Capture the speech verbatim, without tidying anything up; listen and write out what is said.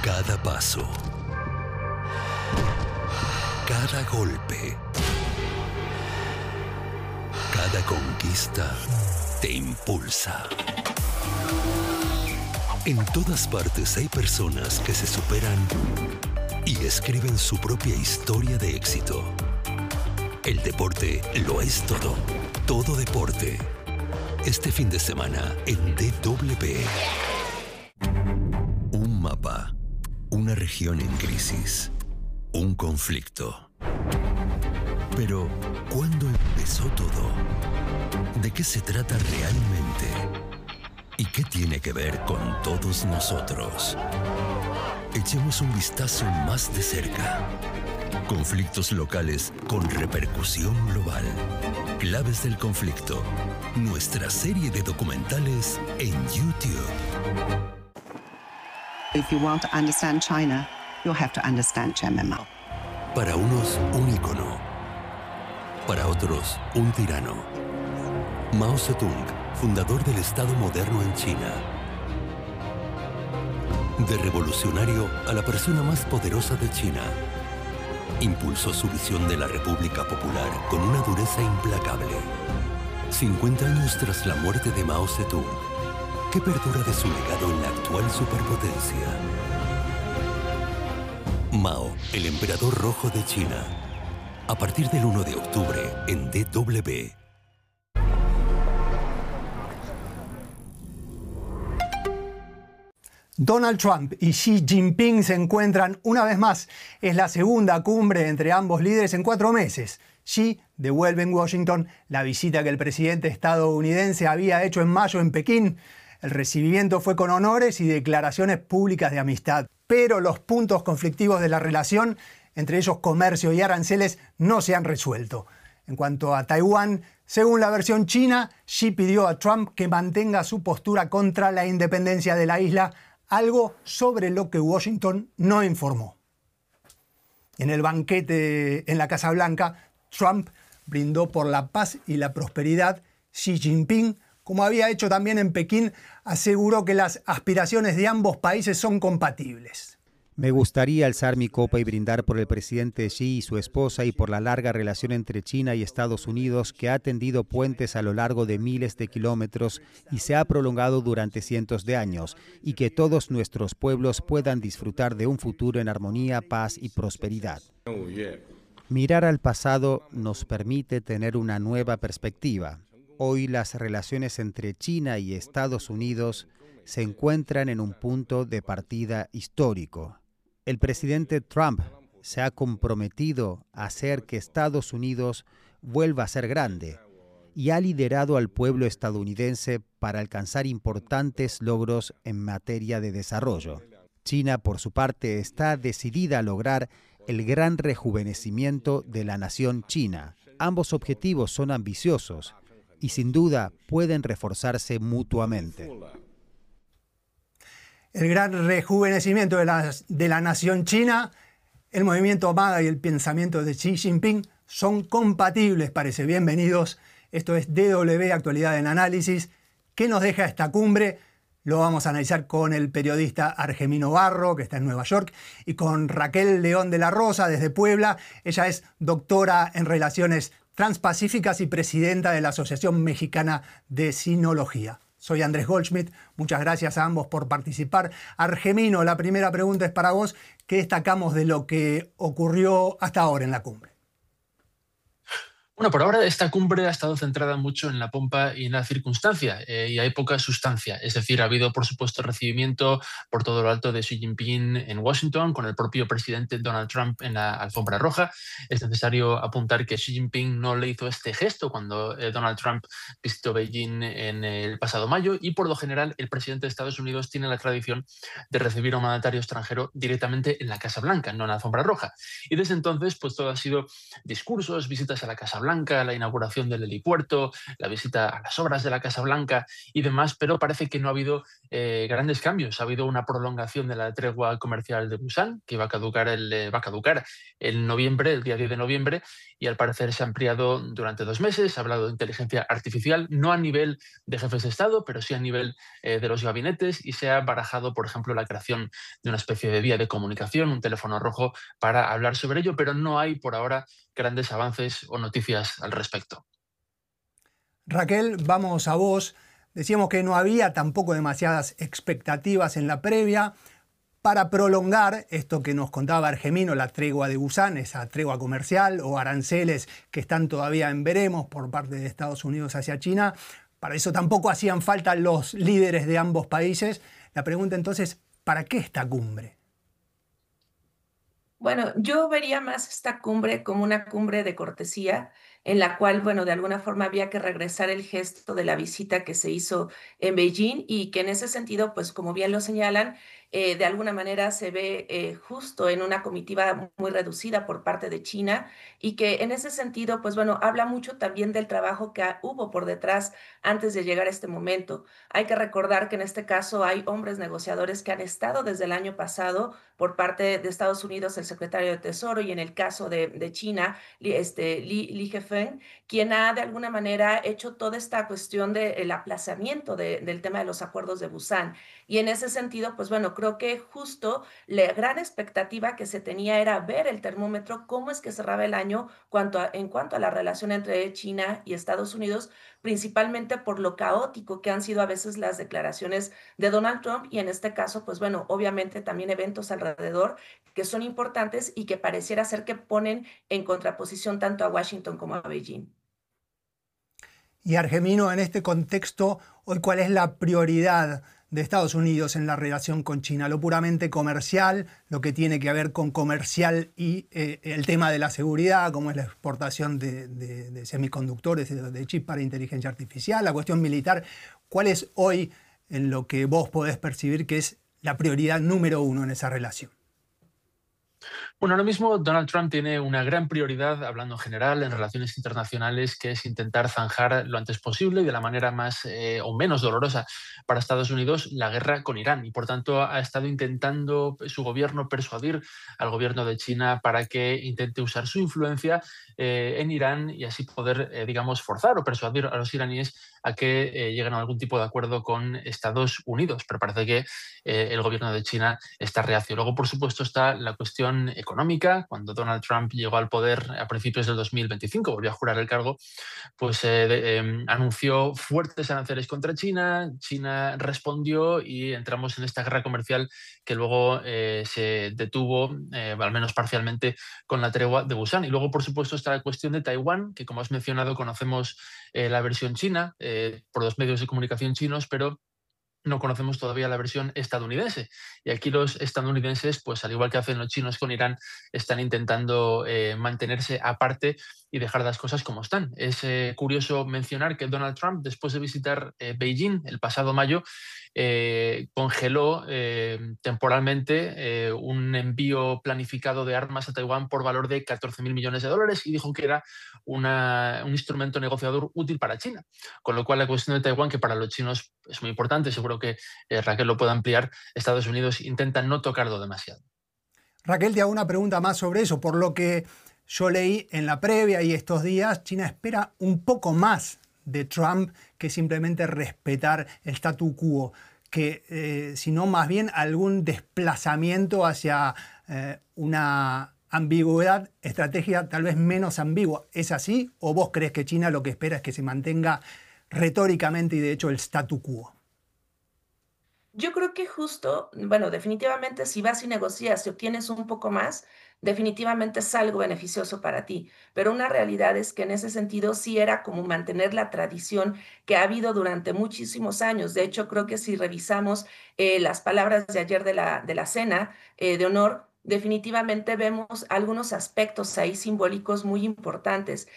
Cada paso, cada golpe, cada conquista te impulsa. En todas partes hay personas que se superan y escriben su propia historia de éxito. El deporte lo es todo. Todo deporte. Este fin de semana en D W. Un mapa. Una región en crisis. Un conflicto. Pero, ¿cuándo empezó todo? ¿De qué se trata realmente? ¿Y qué tiene que ver con todos nosotros? Echemos un vistazo más de cerca. Conflictos locales con repercusión global. Claves del conflicto. Nuestra serie de documentales en YouTube. If you want to understand China, you'll have to understand Chairman Mao. Para unos, un ícono. Para otros, un tirano. Mao Zedong, fundador del Estado moderno en China. De revolucionario a la persona más poderosa de China. Impulsó su visión de la República Popular con una dureza implacable. cincuenta años tras la muerte de Mao Zedong, ¿qué perdura de su legado en la actual superpotencia? Mao, el emperador rojo de China. A partir del uno de octubre en D W. Donald Trump y Xi Jinping se encuentran una vez más. Es la segunda cumbre entre ambos líderes en cuatro meses. Xi devuelve en Washington la visita que el presidente estadounidense había hecho en mayo en Pekín. El recibimiento fue con honores y declaraciones públicas de amistad. Pero los puntos conflictivos de la relación, entre ellos comercio y aranceles, no se han resuelto. En cuanto a Taiwán, según la versión china, Xi pidió a Trump que mantenga su postura contra la independencia de la isla, algo sobre lo que Washington no informó. En el banquete en la Casa Blanca, Trump brindó por la paz y la prosperidad. Xi Jinping, como había hecho también en Pekín, aseguró que las aspiraciones de ambos países son compatibles. Me gustaría alzar mi copa y brindar por el presidente Xi y su esposa y por la larga relación entre China y Estados Unidos que ha tendido puentes a lo largo de miles de kilómetros y se ha prolongado durante cientos de años, y que todos nuestros pueblos puedan disfrutar de un futuro en armonía, paz y prosperidad. Mirar al pasado nos permite tener una nueva perspectiva. Hoy las relaciones entre China y Estados Unidos se encuentran en un punto de partida histórico. El presidente Trump se ha comprometido a hacer que Estados Unidos vuelva a ser grande y ha liderado al pueblo estadounidense para alcanzar importantes logros en materia de desarrollo. China, por su parte, está decidida a lograr el gran rejuvenecimiento de la nación china. Ambos objetivos son ambiciosos y sin duda pueden reforzarse mutuamente. El gran rejuvenecimiento de la, de la nación china, el movimiento MAGA y el pensamiento de Xi Jinping son compatibles, parece. Bienvenidos. Esto es D W, Actualidad en Análisis. ¿Qué nos deja esta cumbre? Lo vamos a analizar con el periodista Argemino Barro, que está en Nueva York, y con Raquel León de la Rosa, desde Puebla. Ella es doctora en Relaciones Transpacíficas y presidenta de la Asociación Mexicana de Sinología. Soy Andrés Goldschmidt, muchas gracias a ambos por participar. Argemino, la primera pregunta es para vos. ¿Qué destacamos de lo que ocurrió hasta ahora en la cumbre? Bueno, por ahora esta cumbre ha estado centrada mucho en la pompa y en la circunstancia, eh, y hay poca sustancia. Es decir, ha habido, por supuesto, recibimiento por todo lo alto de Xi Jinping en Washington, con el propio presidente Donald Trump en la alfombra roja. Es necesario apuntar que Xi Jinping no le hizo este gesto cuando eh, Donald Trump visitó Beijing en el pasado mayo, y por lo general el presidente de Estados Unidos tiene la tradición de recibir a un mandatario extranjero directamente en la Casa Blanca, no en la alfombra roja. Y desde entonces, pues todo ha sido discursos, visitas a la Casa Blanca, Blanca, la inauguración del helipuerto, la visita a las obras de la Casa Blanca y demás, pero parece que no ha habido eh, grandes cambios. Ha habido una prolongación de la tregua comercial de Busan, que va a caducar el, eh, va a caducar en noviembre, el día diez de noviembre, y al parecer se ha ampliado durante dos meses. Se ha hablado de inteligencia artificial, no a nivel de jefes de Estado, pero sí a nivel eh, de los gabinetes, y se ha barajado, por ejemplo, la creación de una especie de vía de comunicación, un teléfono rojo para hablar sobre ello, pero no hay por ahora grandes avances o noticias al respecto. Raquel, vamos a vos. Decíamos que no había tampoco demasiadas expectativas en la previa para prolongar esto que nos contaba Argemino, la tregua de Busan, esa tregua comercial o aranceles que están todavía en veremos por parte de Estados Unidos hacia China. Para eso tampoco hacían falta los líderes de ambos países. La pregunta entonces, ¿para qué esta cumbre? Bueno, yo vería más esta cumbre como una cumbre de cortesía, en la cual, bueno, de alguna forma había que regresar el gesto de la visita que se hizo en Beijing y que en ese sentido, pues como bien lo señalan, eh, de alguna manera se ve eh, justo en una comitiva muy reducida por parte de China y que en ese sentido, pues bueno, habla mucho también del trabajo que hubo por detrás antes de llegar a este momento. Hay que recordar que en este caso hay hombres negociadores que han estado desde el año pasado por parte de Estados Unidos, el secretario de Tesoro, y en el caso de, de China, este, Li, Li Jefeng, quien ha de alguna manera hecho toda esta cuestión del aplazamiento de, del tema de los acuerdos de Busan. Y en ese sentido, pues bueno, creo que justo la gran expectativa que se tenía era ver el termómetro, cómo es que cerraba el año cuanto a, en cuanto a la relación entre China y Estados Unidos, principalmente por lo caótico que han sido a veces las declaraciones de Donald Trump y en este caso, pues bueno, obviamente también eventos alrededor que son importantes y que pareciera ser que ponen en contraposición tanto a Washington como a Beijing. Y Argemino, en este contexto, hoy, ¿cuál es la prioridad de Estados Unidos en la relación con China? ¿Lo puramente comercial, lo que tiene que ver con comercial y eh, el tema de la seguridad, como es la exportación de, de, de semiconductores, de, de chips para inteligencia artificial, la cuestión militar? ¿Cuál es hoy en lo que vos podés percibir que es la prioridad número uno en esa relación? Bueno, ahora mismo Donald Trump tiene una gran prioridad, hablando en general, en relaciones internacionales, que es intentar zanjar lo antes posible y de la manera más eh, o menos dolorosa para Estados Unidos la guerra con Irán. Y por tanto ha estado intentando su gobierno persuadir al gobierno de China para que intente usar su influencia eh, en Irán y así poder, eh, digamos, forzar o persuadir a los iraníes a que eh, lleguen a algún tipo de acuerdo con Estados Unidos. Pero parece que eh, el gobierno de China está reacio. Luego, por supuesto, está la cuestión económica. Cuando Donald Trump llegó al poder a principios del dos mil veinticinco, volvió a jurar el cargo, pues eh, de, eh, anunció fuertes aranceles contra China. China respondió y entramos en esta guerra comercial que luego eh, se detuvo, eh, al menos parcialmente, con la tregua de Busan. Y luego, por supuesto, está la cuestión de Taiwán, que como has mencionado, conocemos eh, la versión china eh, por los medios de comunicación chinos, pero no conocemos todavía la versión estadounidense. Y aquí los estadounidenses, pues al igual que hacen los chinos con Irán, están intentando eh, mantenerse aparte y dejar las cosas como están. Es eh, curioso mencionar que Donald Trump, después de visitar eh, Beijing el pasado mayo, eh, congeló eh, temporalmente eh, un envío planificado de armas a Taiwán por valor de catorce mil millones de dólares y dijo que era una, un instrumento negociador útil para China. Con lo cual la cuestión de Taiwán, que para los chinos es muy importante, seguro que eh, Raquel lo puede ampliar, Estados Unidos intenta no tocarlo demasiado. Raquel, te hago una pregunta más sobre eso. Por lo que yo leí en la previa y estos días, China espera un poco más de Trump que simplemente respetar el statu quo, que eh, sino más bien algún desplazamiento hacia eh, una ambigüedad, estrategia tal vez menos ambigua. ¿Es así? ¿O vos crees que China lo que espera es que se mantenga retóricamente y de hecho el statu quo? Yo creo que justo, bueno, definitivamente si vas y negocias y obtienes un poco más, definitivamente es algo beneficioso para ti. Pero una realidad es que en ese sentido sí era como mantener la tradición que ha habido durante muchísimos años. De hecho, creo que si revisamos eh, las palabras de ayer de la, de la cena eh, de honor, definitivamente vemos algunos aspectos ahí simbólicos muy importantes.